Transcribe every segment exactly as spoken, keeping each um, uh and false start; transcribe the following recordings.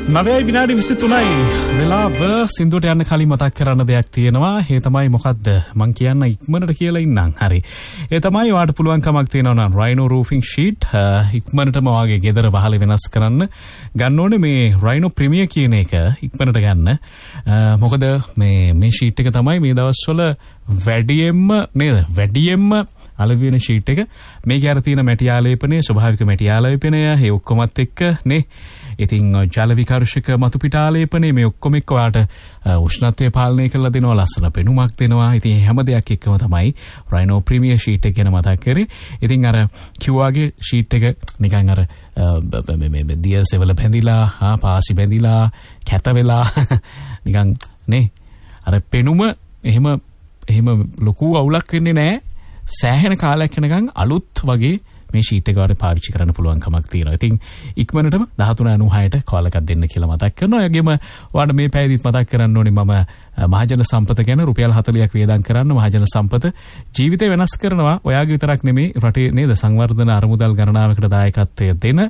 නවයයි විනාඩි විසිතුනයි වෙලාව සින්දුවට යන්න කලින් මතක් කරන්න දෙයක් තියෙනවා. ඒ තමයි මොකද්ද මං කියන්න ඉක්මනට කියලා ඉන්නම්. හරි. ඒ තමයි ඔයාලට පුළුවන් කමක් තියෙනවා නම් Rhino roofing sheet ඉක්මනටම ඔයාගේ ගෙදර වහල වෙනස් කරන්න ගන්න ඕනේ මේ Rhino Premier කියන එක ඉක්මනට ගන්න. මොකද මේ මේ sheet එක තමයි මේ දවස්වල වැඩියෙන්ම නේද? වැඩියෙන්ම අලෙවි වෙන sheet එක. මේකේ අර තියෙන මැටි ආලේපනය, ස්වභාවික මැටි ආලේපනය, ඒ ඔක්කොමත් එක්ක නේ ඉතින් ජල විකාර්ශක මතු පිට ආලේපනේ මේ ඔක්කොම එක්ක ඔයාලට උෂ්ණත්වය පාලනය කරලා දෙනවා, ලස්සන පෙනුමක් දෙනවා. ඉතින් හැම දෙයක් එක්කම තමයි Rhino Premier sheet එක ගැන මතක් කරේ. ඉතින් අර කිව්වාගේ sheet එක නිකන් අර මේ මේ දියසෙවල බැඳිලා, ආ පාසි බැඳිලා, කැත වෙලා නිකන් නේ අර පෙනුම එහෙම එහෙම ලොකු අවුලක් වෙන්නේ නැහැ. සෑහෙන කාලයක් යනකම් අලුත් වගේ මේ ෂීට් එක වල පාවිච්චි කරන්න පුළුවන් කමක් තියෙනවා. ඉතින් ඉක්මනටම දහතුන අනූහයට කෝල් එකක් දෙන්න කියලා මතක් කරනවා. ඒ වගේම ඔයාලට මේ පැයදිත් මතක් කරන්න ඕනේ මම මහජන සම්පත ගැන රුපියල් හතලියක් වේදම් කරන්න. මහජන සම්පත ජීවිතේ වෙනස් කරනවා. ඔයාගේ විතරක් නෙමෙයි රටේ නේද සංවර්ධන අරමුදල් ගණනාවකට දායකත්වය දෙන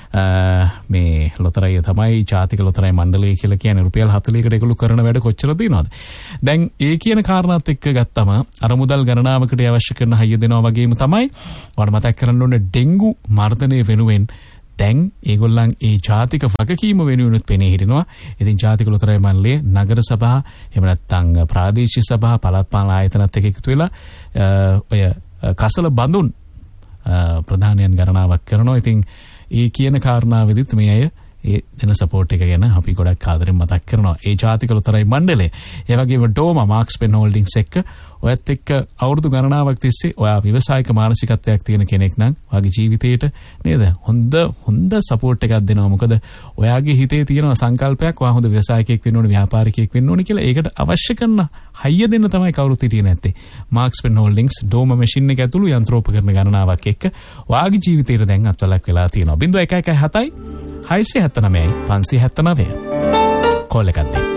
මේ ලොතරැය තමයි ජාතික ලොතරැයි මණ්ඩලය කියලා කියන්නේ. රුපියල් හතලියකට ඒගොල්ලෝ කරන වැඩ කොච්චර තියෙනවද? දැන් ඒ කියන කාරණාත් එක්ක ගත්තම අරමුදල් ගණනාවකට අවශ්‍ය කරන හයිය දෙනවා වගේම තමයි ඔයාලට මතක් කරන්න ඕනේ ඩෙන්ගු මර්ධනය වෙනුවෙන් දැන් ඒගොල්ලන් ඒ ජාතික වගකීම වෙනුවෙනුත් පෙනී හිටිනවා. ඉතින් ජාතික ලොතරැයි මණ්ඩලයේ නගර සභා එහෙම නැත්නම් ප්‍රාදේශීය සභා පළාත් පාලන ආයතනත් එක්ක එකතු වෙලා ඔය කසල බඳුන් ප්‍රධානයන් ගණනාවක් කරනවා. ඉතින් ඒ කියන කාරණාවෙදිත් මේ අය ඒ දෙන සපෝට් එක ගැන අපි ගොඩක් ආදරෙන් මතක් කරනවා. ඒ ජාතික ලොතරැයි මණ්ඩලය ඒ වගේම ඩෝමා මාක්ස් පෙන් හෝල්ඩින්ග්ස් එක්ක ඔයත් එක්ක අවුරුදු ගණනාවක් තිස්සේ ඔයා ව්‍යවසායික මානසිකත්වයක් තියෙන කෙනෙක් නම් ඔයාගේ ජීවිතේට නේද හොඳ හොඳ සපෝට් එකක් දෙනවා. මොකද ඔයාගේ හිතේ තියෙන සංකල්පයක් ඔයා හොඳ ව්‍යවසායකයෙක් වෙන්න ඕනේ, ව්‍යාපාරිකයෙක් වෙන්න ඕනේ කියලා. ඒකට අවශ්‍ය කරන හයිය දෙන්න තමයි කවුරුත් හිටියේ නැත්තේ. මාක්ස් පෙන් හෝල්ඩින්ග්ස් ඩෝමා මැෂින් එක ඇතුළු යන්ත්‍රෝපකරණ ගණනාවක් එක්ක ඔයාගේ ජීවිතේට දැන් අත්වලක් වෙලා තියෙනවා. බිංදුව එක එක හතයි හයසිය හැත්තනවයයි පන්සිය හැත්තනවය කෝල් එකක් දෙන්න.